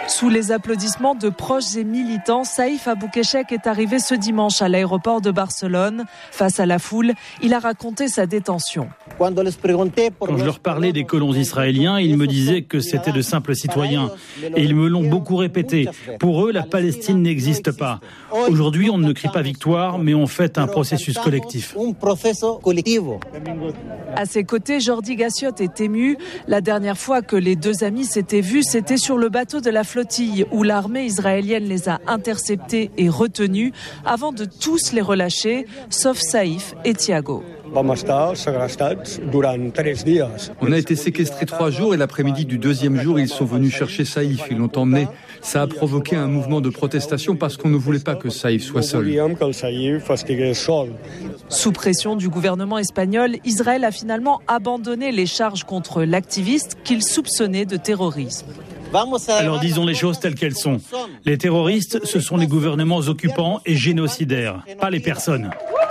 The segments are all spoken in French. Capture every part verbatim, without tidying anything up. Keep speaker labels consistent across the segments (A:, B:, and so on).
A: Sous les applaudissements de proches et militants, Saïf Aboukeshek est arrivé ce dimanche à l'aéroport de Barcelone. Face à la foule, il a raconté sa détention.
B: Quand je leur parlais des colons israéliens, ils me disaient que c'était de simples citoyens. Et ils me l'ont beaucoup répété. Pour eux, la Palestine n'existe pas. Aujourd'hui, on ne crie pas victoire, mais on fait un processus collectif.
A: À ses côtés, Jordi Gassiot est ému. La dernière fois que les deux amis s'étaient vus, c'était sur le bateau de la flottille où l'armée israélienne les a interceptés et retenus avant de tous les relâcher, sauf Saïf et Thiago.
C: On a été séquestrés trois jours et l'après-midi du deuxième jour, ils sont venus chercher Saïf. Ils l'ont emmené. Ça a provoqué un mouvement de protestation parce qu'on ne voulait pas que Saïf soit seul.
A: Sous pression du gouvernement espagnol, Israël a finalement abandonné les charges contre l'activiste qu'il soupçonnait de terrorisme.
B: Alors disons les choses telles qu'elles sont. Les terroristes, ce sont les gouvernements occupants et génocidaires, pas les personnes.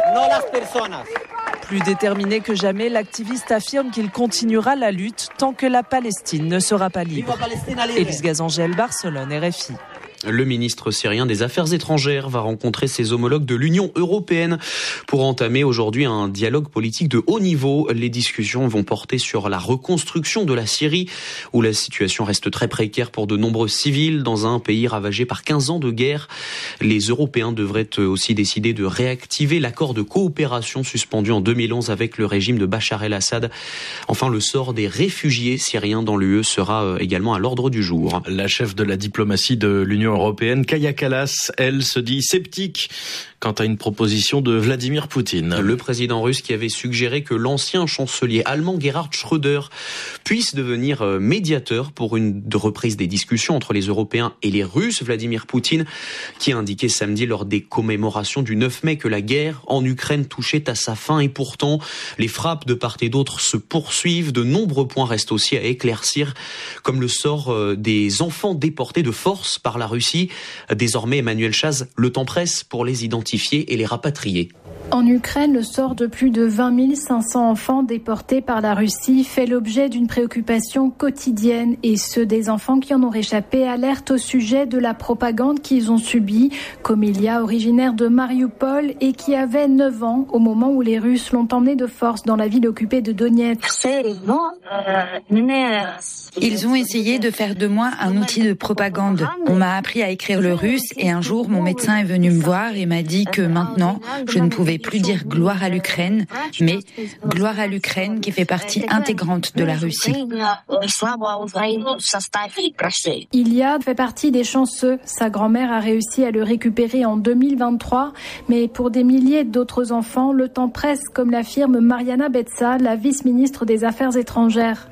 A: Plus déterminé que jamais, l'activiste affirme qu'il continuera la lutte tant que la Palestine ne sera pas libre. Élise Gazangel, Barcelone, R F I.
D: Le ministre syrien des Affaires étrangères va rencontrer ses homologues de l'Union européenne pour entamer aujourd'hui un dialogue politique de haut niveau. Les discussions vont porter sur la reconstruction de la Syrie, où la situation reste très précaire pour de nombreux civils dans un pays ravagé par quinze ans de guerre. Les Européens devraient aussi décider de réactiver l'accord de coopération suspendu en deux mille onze avec le régime de Bachar el-Assad. Enfin, le sort des réfugiés syriens dans l'U E sera également à l'ordre du jour.
E: La chef de la diplomatie de l'Union européenne, Kaja Kallas, elle se dit sceptique quant à une proposition de Vladimir Poutine.
D: Le président russe qui avait suggéré que l'ancien chancelier allemand Gerhard Schröder puisse devenir médiateur pour une reprise des discussions entre les Européens et les Russes. Vladimir Poutine qui a indiqué samedi lors des commémorations du neuf mai que la guerre en Ukraine touchait à sa fin et pourtant les frappes de part et d'autre se poursuivent. De nombreux points restent aussi à éclaircir comme le sort des enfants déportés de force par la Russie. Désormais, Emmanuel Chaz, le temps presse pour les identifier et les rapatrier.
F: En Ukraine, le sort de plus de vingt mille cinq cents enfants déportés par la Russie fait l'objet d'une préoccupation quotidienne et ceux des enfants qui en ont réchappé alertent au sujet de la propagande qu'ils ont subie, comme Ilya, originaire de Mariupol et qui avait neuf ans au moment où les Russes l'ont emmené de force dans la ville occupée de Donetsk.
G: Ils ont essayé de faire de moi un outil de propagande. On m'a appris à écrire le russe et un jour mon médecin est venu me voir et m'a dit que maintenant je ne pouvais plus dire gloire à l'Ukraine, mais gloire à l'Ukraine qui fait partie intégrante de la Russie.
F: Ilya fait partie des chanceux. Sa grand-mère a réussi à le récupérer en deux mille vingt-trois, mais pour des milliers d'autres enfants, le temps presse, comme l'affirme Mariana Betsa, la vice-ministre des Affaires étrangères.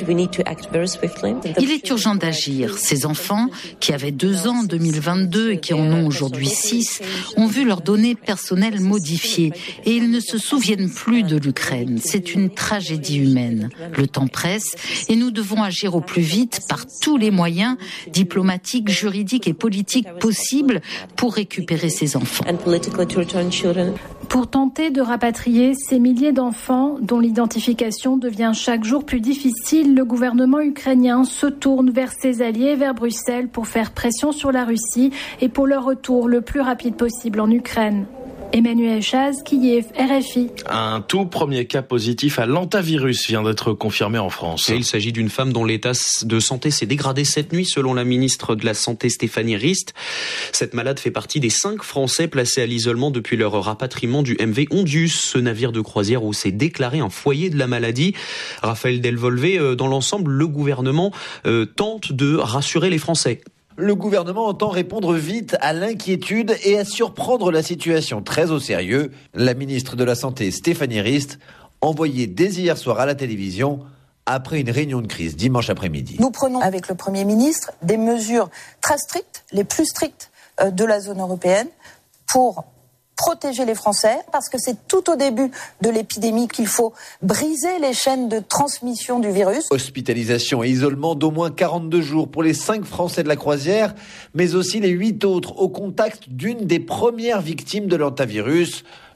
G: Il est urgent d'agir. Ces enfants, qui avaient deux ans en deux mille vingt-deux et qui en ont aujourd'hui six, ont vu leurs données personnelles modifiées et ils ne se souviennent plus de l'Ukraine. C'est une tragédie humaine. Le temps presse et nous devons agir au plus vite par tous les moyens diplomatiques, juridiques et politiques possibles pour récupérer ces enfants.
F: Pour tenter de rapatrier ces milliers d'enfants dont l'identification devient chaque jour plus difficile, le gouvernement ukrainien se tourne vers ses alliés, vers Bruxelles, pour faire pression sur la Russie et pour leur retour le plus rapide possible en Ukraine. Emmanuel Chaz, Kiev, R F I.
E: Un tout premier cas positif à l'hantavirus vient d'être confirmé en France.
D: Et il s'agit d'une femme dont l'état de santé s'est dégradé cette nuit, selon la ministre de la Santé Stéphanie Rist. Cette malade fait partie des cinq Français placés à l'isolement depuis leur rapatriement du M V Ondius, ce navire de croisière où s'est déclaré un foyer de la maladie. Raphaël Delvolvé, dans l'ensemble, le gouvernement euh, tente de rassurer les Français.
H: Le gouvernement entend répondre vite à l'inquiétude et à surprendre la situation très au sérieux. La ministre de la Santé, Stéphanie Rist, envoyée dès hier soir à la télévision après une réunion de crise dimanche après-midi.
I: Nous prenons avec le Premier ministre des mesures très strictes, les plus strictes de la zone européenne, pour protéger les Français, parce que c'est tout au début de l'épidémie qu'il faut briser les chaînes de transmission du virus.
H: Hospitalisation et isolement d'au moins quarante-deux jours pour les cinq Français de la croisière, mais aussi les huit autres au contact d'une des premières victimes de l'hantavirus,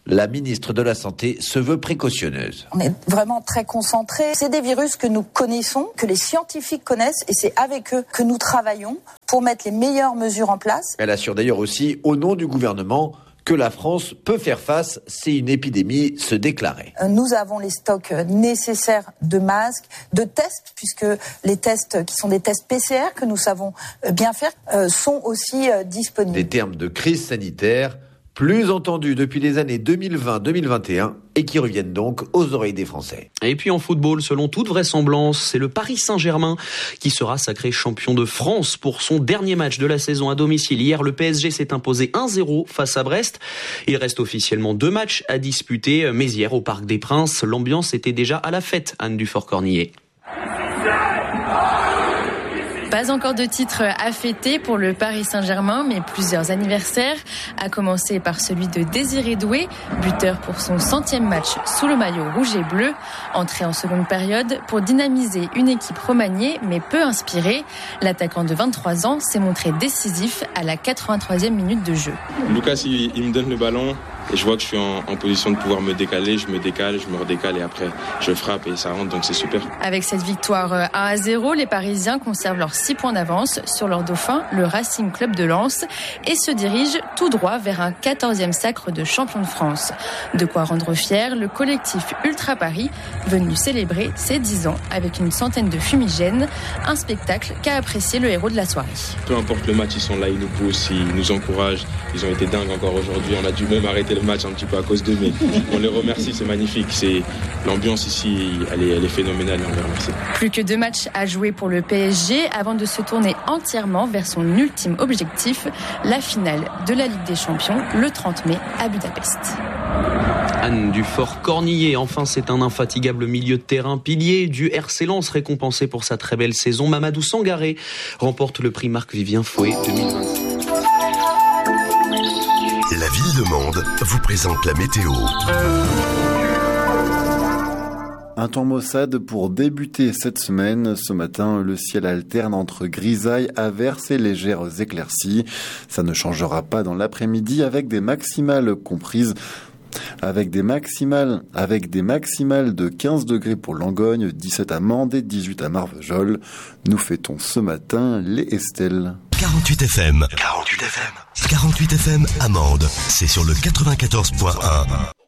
H: La ministre de la Santé se veut précautionneuse.
I: On est vraiment très concentrés. C'est des virus que nous connaissons, que les scientifiques connaissent, et c'est avec eux que nous travaillons pour mettre les meilleures mesures en place.
H: Elle assure d'ailleurs aussi, au nom du gouvernement, que la France peut faire face si une épidémie se déclarait.
I: Nous avons les stocks nécessaires de masques, de tests, puisque les tests qui sont des tests P C R que nous savons bien faire sont aussi disponibles.
H: Des termes de crise sanitaire plus entendus depuis les années deux mille vingt deux mille vingt et un et qui reviennent donc aux oreilles des Français.
D: Et puis en football, selon toute vraisemblance, c'est le Paris Saint-Germain qui sera sacré champion de France pour son dernier match de la saison à domicile. Hier, le P S G s'est imposé un zéro face à Brest. Il reste officiellement deux matchs à disputer, mais hier au Parc des Princes, l'ambiance était déjà à la fête, Anne Dufort-Cornillet.
J: Pas encore de titre à fêter pour le Paris Saint-Germain, mais plusieurs anniversaires, à commencer par celui de Désiré Doué, buteur pour son centième match sous le maillot rouge et bleu, entré en seconde période pour dynamiser une équipe remaniée mais peu inspirée. L'attaquant de vingt-trois ans s'est montré décisif à la quatre-vingt-troisième minute de jeu.
K: Lucas, il, il me donne le ballon. Et je vois que je suis en, en position de pouvoir me décaler, je me décale, je me redécale et après je frappe et ça rentre, donc c'est super.
J: Avec cette victoire un à zéro, les Parisiens conservent leurs six points d'avance sur leur dauphin, le Racing Club de Lens, et se dirigent tout droit vers un quatorzième sacre de champion de France. De quoi rendre fier le collectif Ultra Paris, venu célébrer ses dix ans avec une centaine de fumigènes, un spectacle qu'a apprécié le héros de la soirée.
K: Peu importe le match, ils sont là, ils nous poussent, ils nous encouragent, ils ont été dingues encore aujourd'hui, on a dû même arrêter le match un petit peu à cause d'eux, mais on les remercie, c'est magnifique. C'est, l'ambiance ici, elle est, elle est phénoménale et on les remercie.
J: Plus que deux matchs à jouer pour le P S G avant de se tourner entièrement vers son ultime objectif, la finale de la Ligue des Champions le trente mai à Budapest.
D: Anne Dufort-Cornillet, enfin c'est un infatigable milieu de terrain pilier du R C Lens récompensé pour sa très belle saison. Mamadou Sangaré remporte le prix Marc-Vivien Fouet deux mille vingt-cinq.
L: La ville de Mende vous présente la météo.
M: Un temps maussade pour débuter cette semaine. Ce matin, le ciel alterne entre grisailles, averses et légères éclaircies. Ça ne changera pas dans l'après-midi avec des maximales comprises Avec des maximales, avec des maximales de quinze degrés pour Langogne, dix-sept à Mende et dix-huit à Marvejols. Nous fêtons ce matin les Estelles.
L: quarante-huit F M. quarante-huit F M. quarante-huit F M à Mende. C'est sur le quatre-vingt-quatorze point un.